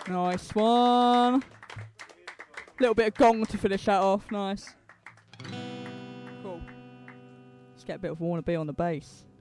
Nice one. Little bit of gong to finish that off. Nice. Cool. Let's get a bit of Wanna Be on the bass.